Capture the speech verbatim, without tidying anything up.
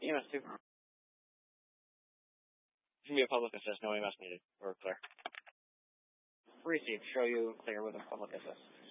E M S two. It's going to be a public assist, no E M S needed. Or clear. Receive, show you clear with a public assist.